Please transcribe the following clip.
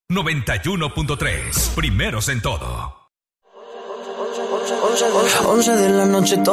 91.3, primeros en todo. 11 de la noche,